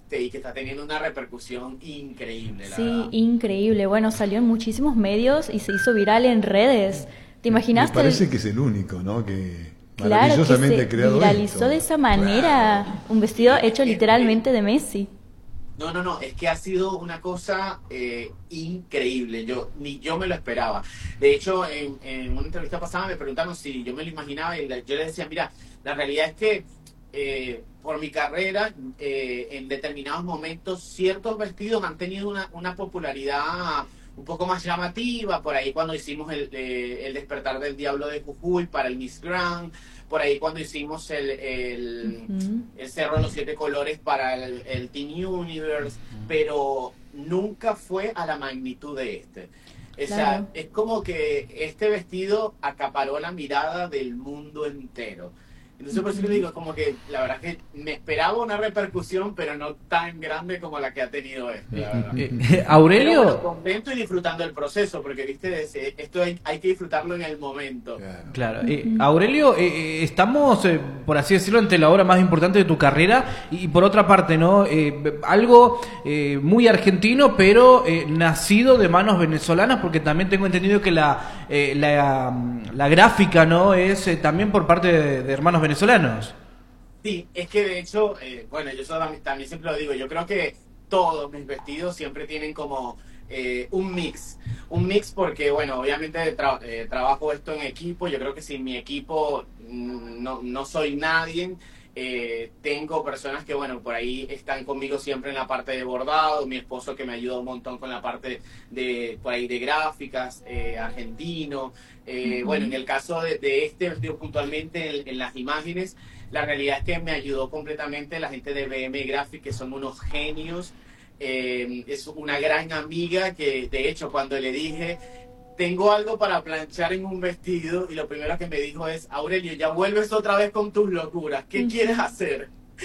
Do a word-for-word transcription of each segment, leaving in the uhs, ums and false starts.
este y que está teniendo una repercusión increíble, la Sí, verdad. increíble. Bueno, salió en muchísimos medios y se hizo viral en redes. ¿Te Me imaginaste? parece el- que es el único, ¿no? Que Claro, que maravillosamente se creado viralizó esto. de esa manera, Claro. un vestido Es hecho que- literalmente de Messi. No, no, no, es que ha sido una cosa eh, increíble. Yo ni yo me lo esperaba. De hecho, en, en una entrevista pasada me preguntaron si yo me lo imaginaba y la- yo les decía, mira, la realidad es que eh, por mi carrera, eh, en determinados momentos, ciertos vestidos han tenido una, una popularidad un poco más llamativa. Por ahí cuando hicimos el, eh, el despertar del diablo de Jujuy para el Miss Grand, por ahí cuando hicimos el, el, Ujú. el Cerro de los Siete Colores para el, el Teen Universe, pero nunca fue a la magnitud de este. O sea, Claro. es como que este vestido acaparó la mirada del mundo entero. Entonces, por eso te digo, como que la verdad es que me esperaba una repercusión, pero no tan grande como la que ha tenido este, la verdad. Eh, eh, Pero bueno, Aurelio, contento y disfrutando el proceso, porque viste, ese- esto hay, hay que disfrutarlo en el momento. Claro. claro, eh, Aurelio, eh, eh, estamos, eh, por así decirlo, ante la obra más importante de tu carrera y, y por otra parte, ¿no? Eh, algo eh, muy argentino, pero eh, nacido de manos venezolanas, porque también tengo entendido que la, eh, la, la gráfica, ¿no? Es eh, también por parte de, de hermanos venezolanos. Sí, es que de hecho, eh, bueno, yo eso también, también siempre lo digo, yo creo que todos mis vestidos siempre tienen como eh, un mix, un mix porque, bueno, obviamente tra- eh, trabajo esto en equipo, yo creo que sin mi equipo mm, no, no soy nadie. Eh, tengo personas que, bueno, por ahí están conmigo siempre en la parte de bordado, mi esposo que me ayuda un montón con la parte de, por ahí, de gráficas, eh, argentino. Eh, bueno, en el caso de, de este vestido puntualmente, en, en las imágenes, la realidad es que me ayudó completamente la gente de B M Graphic, que son unos genios. Eh, es una gran amiga que, de hecho, cuando le dije, tengo algo para planchar en un vestido, y lo primero que me dijo es, Aurelio, ya vuelves otra vez con tus locuras, ¿qué quieres hacer?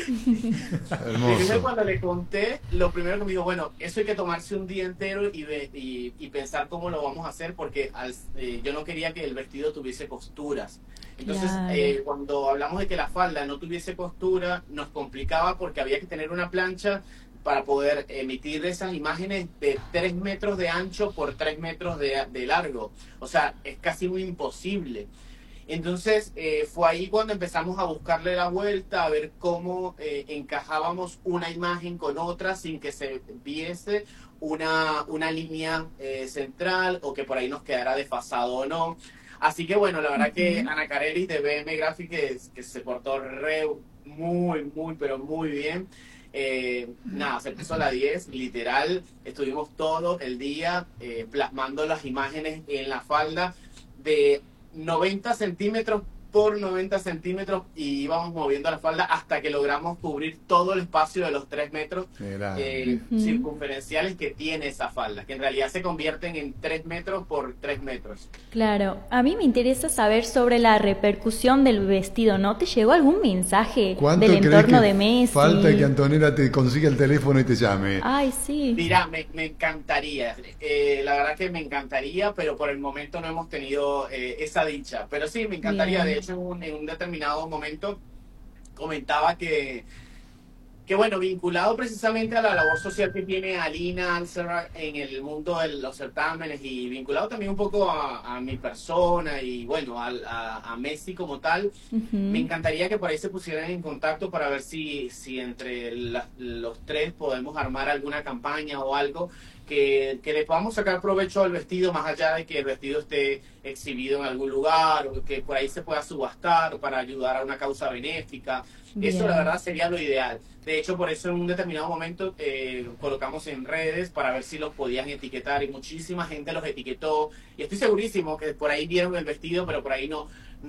Entonces, Hermoso. cuando le conté, lo primero que me dijo, bueno, eso hay que tomarse un día entero y, ve- y, y pensar cómo lo vamos a hacer, porque al- eh, yo no quería que el vestido tuviese costuras. Entonces, Claro. eh, cuando hablamos de que la falda no tuviese costura, nos complicaba porque había que tener una plancha para poder emitir esas imágenes de tres metros de ancho por tres metros de, de largo. O sea, es casi muy imposible. Entonces, eh, fue ahí cuando empezamos a buscarle la vuelta, a ver cómo eh, encajábamos una imagen con otra sin que se viese una, una línea eh, central, o que por ahí nos quedara desfasado o no. Así que bueno, la verdad que Ana Careris de B M Graphic, que, que se portó re, muy, muy, pero muy bien. Eh, nada, se puso la diez, literal, estuvimos todo el día eh, plasmando las imágenes en la falda de noventa centímetros por noventa centímetros, y íbamos moviendo la falda hasta que logramos cubrir todo el espacio de los tres metros Era- eh, Ujú. circunferenciales que tiene esa falda, que en realidad se convierten en tres metros por tres metros. Claro, a mí me interesa saber sobre la repercusión del vestido, ¿no? ¿Te llegó algún mensaje ¿Cuánto del crees entorno que de Messi? falta que Antonella te consiga el teléfono y te llame? Ay, sí. Mira, me, me encantaría, eh, la verdad que me encantaría, pero por el momento no hemos tenido eh, esa dicha. Pero sí, me encantaría. Bien. De hecho, en un, en un determinado momento comentaba que, que, bueno, vinculado precisamente a la labor social que tiene Alina Alcerra en el mundo de los certámenes, y vinculado también un poco a, a mi persona y, bueno, al- a, a Messi como tal, Ujú. me encantaría que por ahí se pusieran en contacto para ver si, si entre la- los tres podemos armar alguna campaña o algo que, que le podamos sacar provecho al vestido, más allá de que el vestido esté exhibido en algún lugar, o que por ahí se pueda subastar para ayudar a una causa benéfica. Eso, Bien. la verdad, sería lo ideal. De hecho, por eso en un determinado momento eh, colocamos en redes para ver si los podían etiquetar, y muchísima gente los etiquetó, y estoy segurísimo que por ahí vieron el vestido, pero por ahí no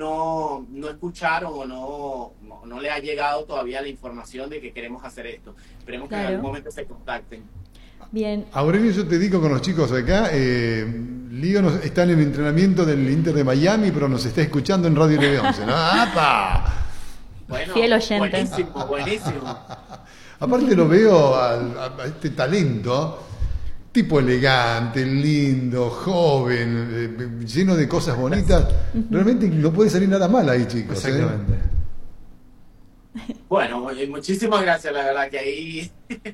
no, no escucharon o no, no, no le ha llegado todavía la información de que queremos hacer esto. Esperemos que en Claro. algún momento se contacten. Bien. Aurelio, yo te digo con los chicos acá, eh, Lío nos, está en el entrenamiento del Inter de Miami, pero nos está escuchando en Radio N once, ¿no? ¡Apa! Bueno, Fiel oyente. buenísimo, buenísimo. Aparte lo veo al- a, a este talento, tipo elegante, lindo, joven, eh, lleno de cosas bonitas. Realmente no puede salir nada mal ahí, chicos. ¿eh? Exactamente. Bueno, oye, muchísimas gracias, la verdad que ahí